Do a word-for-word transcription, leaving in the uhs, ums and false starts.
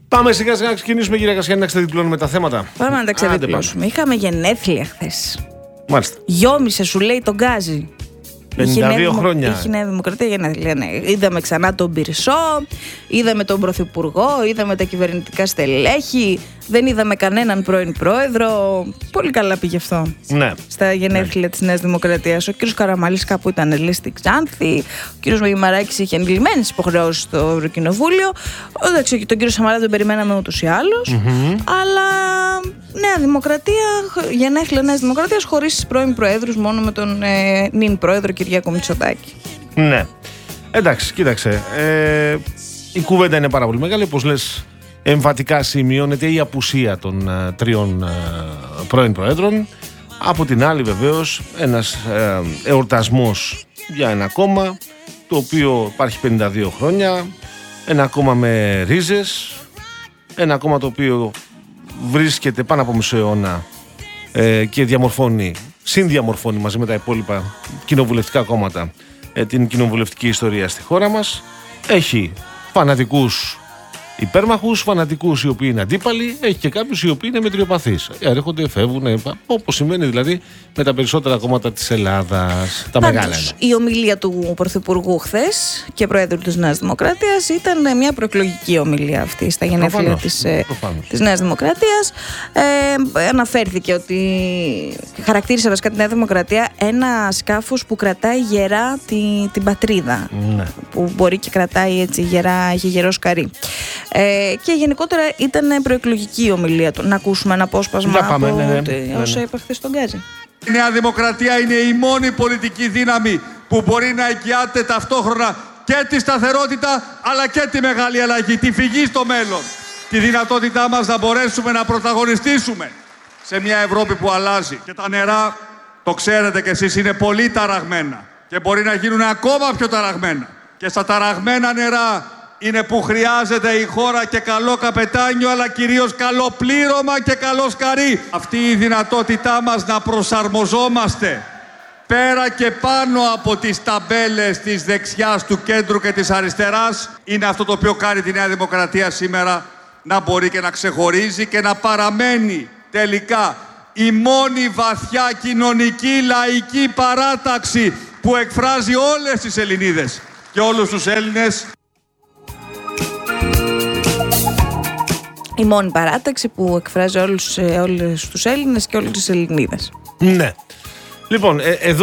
Πάμε σιγά σιγά να ξεκινήσουμε, κύριε Κασιανή, να ξεδιπλώνουμε τα θέματα. Πάμε να τα ξεδιπλώσουμε. Είχαμε γενέθλια χθες. Μάλιστα. Γιόμισε, σου λέει τον Γκάζι. πενήντα δύο χρόνια. Είχε Νέα Δημοκρατία γενέθλια. Ναι. Είδαμε ξανά τον Πυρσό, είδαμε τον Πρωθυπουργό, είδαμε τα κυβερνητικά στελέχη. Δεν είδαμε κανέναν πρώην πρόεδρο. Πολύ καλά πήγε αυτό. Ναι. Στα γενέθλια ναι. της Νέας Δημοκρατίας. Ο κύριος Καραμανλής κάπου ήταν ελί στη Ξάνθη. Ο κύριος Μαράκης είχε ενηλυμένες υποχρεώσεις στο Ευρωκοινοβούλιο. Εντάξει, τον κύριο Σαμαρά τον περιμέναμε ούτως ή άλλως. Mm-hmm. Αλλά Νέα Δημοκρατία, γενέθλια Νέας Δημοκρατίας χωρίς πρώην προέδρους, μόνο με τον ε, νυν πρόεδρο Κυριάκο Μητσοτάκη. Ναι. Εντάξει, κοίταξε. Ε, η κουβέντα είναι πάρα πολύ μεγάλη, όπως λες. Εμφατικά σημειώνεται η απουσία των uh, τριών uh, πρώην προέδρων. Από την άλλη βεβαίως ένας uh, εορτασμός για ένα κόμμα το οποίο υπάρχει πενήντα δύο χρόνια, ένα κόμμα με ρίζες, ένα κόμμα το οποίο βρίσκεται πάνω από μισό αιώνα uh, και διαμορφώνει, συνδιαμορφώνει μαζί με τα υπόλοιπα κοινοβουλευτικά κόμματα uh, την κοινοβουλευτική ιστορία στη χώρα μας. Έχει φανατικούς υπέρμαχους, φανατικούς οι οποίοι είναι αντίπαλοι, έχει και κάποιους οι οποίοι είναι μετριοπαθείς. Έρχονται, φεύγουν, όπως σημαίνει δηλαδή με τα περισσότερα κόμματα της Ελλάδας. Τα Πάντως, μεγάλα είναι. Η ομιλία του Πρωθυπουργού χθες και Προέδρου της Νέας Δημοκρατίας ήταν μια προεκλογική ομιλία αυτή στα γενέθλια της, της Νέας Δημοκρατίας. Ε, αναφέρθηκε ότι χαρακτήρισε βασικά τη Νέα Δημοκρατία ένα σκάφος που κρατάει γερά τη, την πατρίδα. Ναι. Που μπορεί και κρατάει έτσι γερά, έχει γερό σκαρί. Ε, και γενικότερα ήταν προεκλογική η ομιλία του. Να ακούσουμε ένα απόσπασμα πάμε, από ναι, ναι, τε, ναι, ναι. όσα είπα χθες στον Γκάζι. Η Νέα Δημοκρατία είναι η μόνη πολιτική δύναμη που μπορεί να εγγυάται ταυτόχρονα και τη σταθερότητα αλλά και τη μεγάλη αλλαγή, τη φυγή στο μέλλον. Τη δυνατότητά μας να μπορέσουμε να πρωταγωνιστήσουμε σε μια Ευρώπη που αλλάζει. Και τα νερά, το ξέρετε κι εσείς, είναι πολύ ταραγμένα και μπορεί να γίνουν ακόμα πιο ταραγμένα. Και στα ταραγμένα νερά είναι που χρειάζεται η χώρα και καλό καπετάνιο, αλλά κυρίως καλό πλήρωμα και καλό σκαρί. Αυτή η δυνατότητά μας να προσαρμοζόμαστε πέρα και πάνω από τις ταμπέλες της δεξιάς, του κέντρου και της αριστεράς είναι αυτό το οποίο κάνει τη Νέα Δημοκρατία σήμερα να μπορεί και να ξεχωρίζει και να παραμένει τελικά η μόνη βαθιά κοινωνική λαϊκή παράταξη που εκφράζει όλες τις Ελληνίδες και όλους τους Έλληνες. Η μόνη παράταξη που εκφράζει όλους, όλους τους Έλληνες και όλες τις Ελληνίδες. Ναι. Λοιπόν, ε, εδώ